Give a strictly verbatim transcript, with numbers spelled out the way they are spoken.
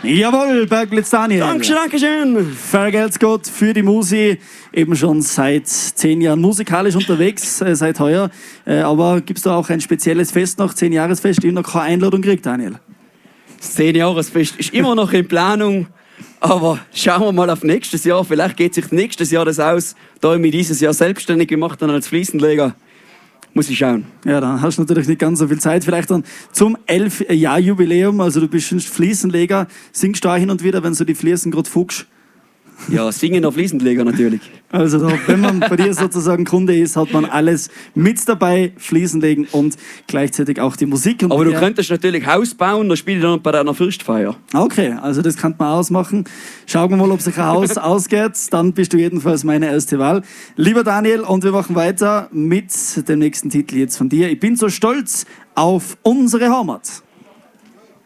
Jawohl, Bergblitz Daniel. Dankeschön, Dankeschön. Vergelt's Gott für die Musi. Eben schon seit zehn Jahren musikalisch unterwegs, äh, seit heuer. Äh, aber gibt's da auch ein spezielles Fest noch, zehn-Jahresfest? Ich habe noch keine Einladung gekriegt, Daniel. Das zehn-Jahresfest ist immer noch in Planung. Aber schauen wir mal auf nächstes Jahr. Vielleicht geht sich nächstes Jahr das aus, da ich mich dieses Jahr selbstständig gemacht habe als Fliesenleger. Muss ich schauen. Ja, dann hast du natürlich nicht ganz so viel Zeit. Vielleicht dann zum elf-Jahr-Jubiläum. Also du bist schon Fliesenleger. Singst du auch hin und wieder, wenn du die Fliesen gerade fuchst? Ja, singen auf Fliesenleger natürlich. Also da, wenn man bei dir sozusagen Kunde ist, hat man alles mit dabei. Fliesenlegen und gleichzeitig auch die Musik. Und Aber du ja, könntest natürlich Haus bauen, dann spiele ich dann bei einer Fürstfeier. okay, also das kann man ausmachen. Schauen wir mal, ob sich ein Haus ausgeht. Dann bist du jedenfalls meine erste Wahl. Lieber Daniel, und wir machen weiter mit dem nächsten Titel jetzt von dir. Ich bin so stolz auf unsere Heimat.